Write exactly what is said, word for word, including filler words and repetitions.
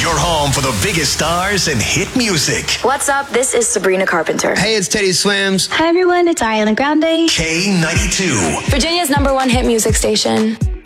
Your home for the biggest stars and hit music. What's up? This is Sabrina Carpenter. Hey, it's Teddy Swims. Hi, everyone. It's Ariana Grande. K ninety-two. Virginia's number one hit music station.